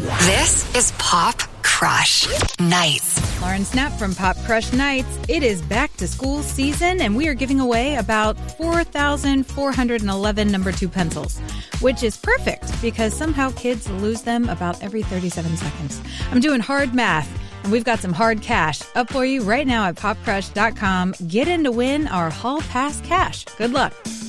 This is Pop Crush Nights. Lauren Snap from Pop Crush Nights. It is back to school season, and we are giving away about 4,411 number 2 pencils, which is perfect because somehow kids lose them about every 37 seconds. I'm doing hard math, and we've got some hard cash up for you right now at popcrush.com. Get in to win our Hall Pass cash. Good luck.